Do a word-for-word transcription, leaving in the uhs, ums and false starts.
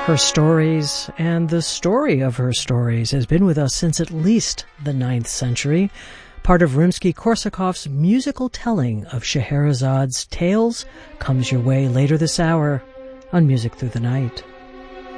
Her stories and the story of her stories has been with us since at least the ninth century, part of Rimsky-Korsakov's musical telling of Scheherazad's tales comes your way later this hour on Music Through the Night.